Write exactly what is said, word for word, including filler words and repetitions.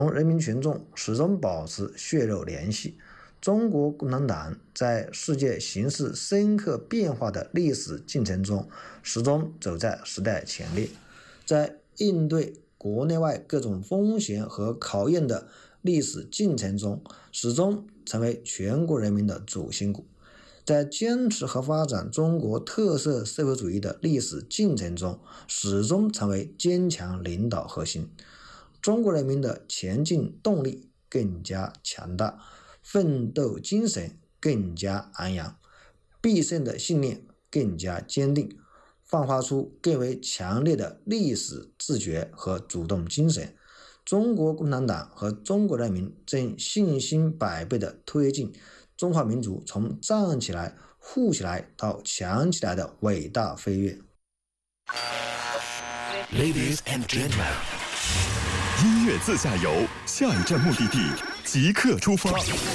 同人民群众始终保持血肉联系。中国共产党在世界形势深刻变化的历史进程中，始终走在时代前列，在应对国内外各种风险和考验的历史进程中，始终成为全国人民的主心骨。在坚持和发展中国特色社会主义的历史进程中，始终成为坚强领导核心。中国人民的前进动力更加强大，奋斗精神更加昂扬，必胜的信念更加坚定，焕发出更为强烈的历史自觉和主动精神。中国共产党和中国人民正信心百倍地推进中华民族从站起来、富起来到强起来的伟大飞跃。 Ladies and gentlemen， 音乐自驾游，下一站目的地即刻出发。